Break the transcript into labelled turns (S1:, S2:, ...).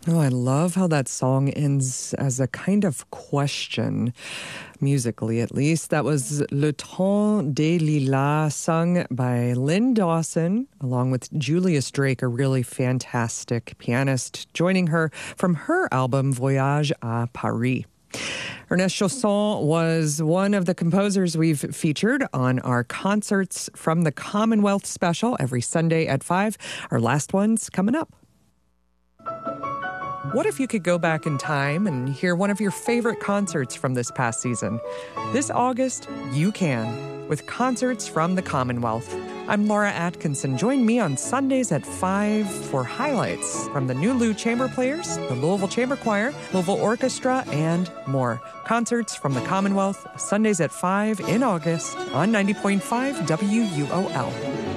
S1: Oh, I love how that song ends as a kind of question, musically at least. That was Le Temps des Lilas, sung by Lynn Dawson, along with Julius Drake, a really fantastic pianist, joining her from her album Voyage à Paris. Ernest Chausson was one of the composers we've featured on our Concerts from the Commonwealth special every Sunday at 5. Our last one's coming up. What if you could go back in time and hear one of your favorite concerts from this past season? This August, you can, with Concerts from the Commonwealth. I'm Laura Atkinson. Join me on Sundays at 5 for highlights from the New Lou Chamber Players, the Louisville Chamber Choir, Louisville Orchestra, and more. Concerts from the Commonwealth, Sundays at 5 in August on 90.5 WUOL.